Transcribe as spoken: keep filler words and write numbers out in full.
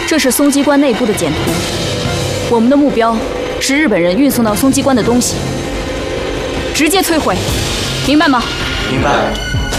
这是松基关内部的简图，我们的目标是日本人运送到松基关的东西，直接摧毁，明白吗？ 明白。